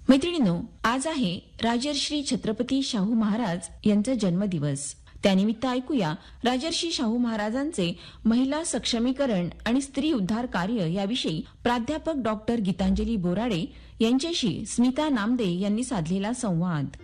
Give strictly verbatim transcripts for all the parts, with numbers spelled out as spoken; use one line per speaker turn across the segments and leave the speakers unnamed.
मैत्रिणींनो, आज आहे राजर्षी छत्रपती शाहू महाराज यांचा जन्मदिवस. त्यानिमित्त ऐकूया राजर्षी शाहू महाराजांचे महिला सक्षमीकरण आणि स्त्री उद्धार कार्य याविषयी प्राध्यापक डॉक्टर गीतांजली बोराडे यांच्याशी स्मिता नामदे यांनी साधलेला संवाद.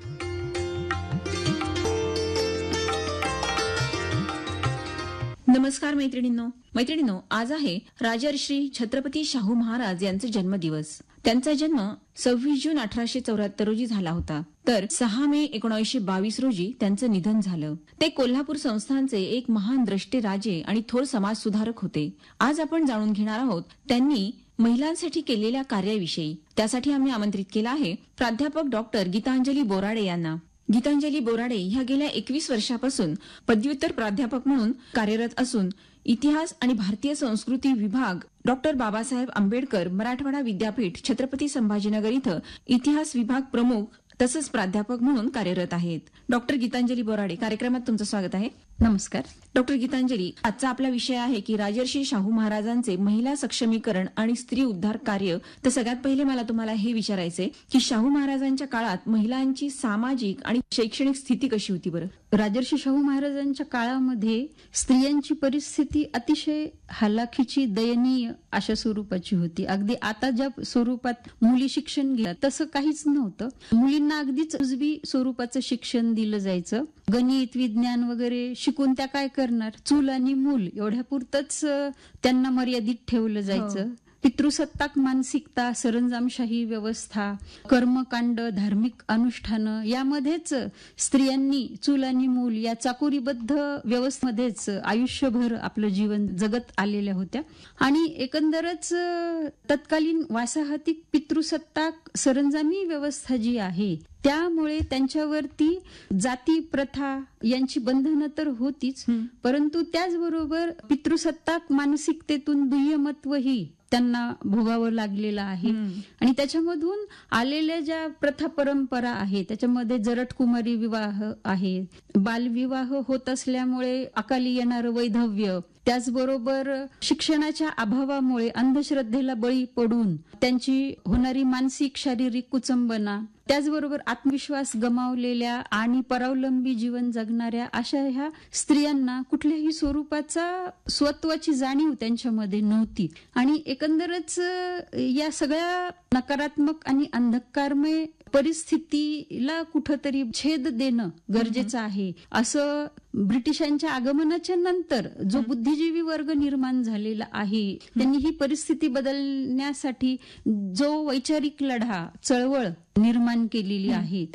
नमस्कार मैत्रिणींनो. मैत्रिणींनो, आज आहे राजर्षी छत्रपती शाहू महाराज यांचा जन्मदिवस. त्यांचा जन्म सव्वीस जून अठराशे चौऱ्याहत्तर रोजी झाला होता. तर सहा मे एकोणीसशे बावीस रोजी त्यांचं निधन झालं. ते कोल्हापूर संस्थानचे एक महान द्रष्टे राजे आणि थोर समाज सुधारक होते. आज आपण जाणून घेणार आहोत त्यांनी महिलांसाठी केलेल्या कार्याविषयी. त्यासाठी आम्ही आमंत्रित केलं आहे प्राध्यापक डॉक्टर गीतांजली बोराडे यांना. गीतांजली बोराडे ह्या गेल्या एकवीस वर्षापासून पदव्युत्तर प्राध्यापक म्हणून कार्यरत असून इतिहास आणि भारतीय संस्कृती विभाग, डॉक्टर बाबासाहेब आंबेडकर मराठवाडा विद्यापीठ, छत्रपती संभाजीनगर इथं इतिहास विभाग प्रमुख तसंच प्राध्यापक म्हणून कार्यरत आहेत. डॉक्टर गीतांजली बोराडे, कार्यक्रमात तुमचं स्वागत आहे.
नमस्कार.
डॉक्टर गीतांजली, आजचा आपला विषय आहे की राजर्षी शाहू महाराजांचे महिला सक्षमीकरण आणि स्त्री उद्धार कार्य. तर सगळ्यात पहिले मला तुम्हाला हे विचारायचंय की शाहू महाराजांच्या काळात महिलांची सामाजिक आणि शैक्षणिक स्थिती कशी होती बरं?
राजर्षी शाहू महाराजांच्या काळामध्ये स्त्रियांची परिस्थिती अतिशय हलाखीची, दयनीय अशा स्वरूपाची होती. अगदी आता ज्या स्वरूपात मुली शिक्षण घेतात तसं काहीच नव्हतं. मुलींना अगदीच उजवी स्वरूपाचं शिक्षण दिलं जायचं. गणित, विज्ञान वगैरे शिकून त्या काय करणार, चूल आणि मूल एवढ्या पुरतच त्यांना मर्यादित ठेवलं जायचं. पितृसत्ताक मानसिकता, सरंजामशाही व्यवस्था, कर्मकांड, धार्मिक अनुष्ठानं यामध्येच स्त्रियांनी चूल आणि मूल या चाकोरीबद्ध व्यवस्थेमध्येच आयुष्यभर आपलं जीवन जगत आलेल्या होत्या. आणि एकंदरच तत्कालीन वासाहतिक पितृसत्ताक सरंजामी व्यवस्था जी आहे त्यामुळे त्यांच्यावरती जाती प्रथा यांची बंधनं तर होतीच, परंतु त्याचबरोबर पितृसत्ताक मानसिकतेतून दुय्यमत्वही त्यांना भोगावं लागलेलं आहे. आणि त्याच्यामधून आलेल्या ज्या प्रथा परंपरा आहे त्याच्यामध्ये जरटकुमारी विवाह आहे, बालविवाह होत असल्यामुळे अकाली येणारं वैधव्य, त्याचबरोबर शिक्षणाच्या अभावामुळे अंधश्रद्धेला बळी पडून त्यांची होणारी मानसिक शारीरिक कुचंबना, त्याचबरोबर आत्मविश्वास गमावलेल्या आणि परावलंबी जीवन जगणाऱ्या अशा ह्या स्त्रियांना कुठल्याही स्वरूपाचा स्वत्वाची जाणीव त्यांच्यामध्ये नव्हती. आणि एकंदरच या सगळ्या नकारात्मक आणि अंधकारमय परिस्थितीला कुठंतरी छेद देणं गरजेचं आहे. असं ब्रिटिशांच्या आगमनाच्या नंतर जो बुद्धिजीवी वर्ग निर्माण झालेला आहे त्यांनी ही परिस्थिती बदलण्यासाठी जो वैचारिक लढा, चळवळ निर्माण केलेली आहे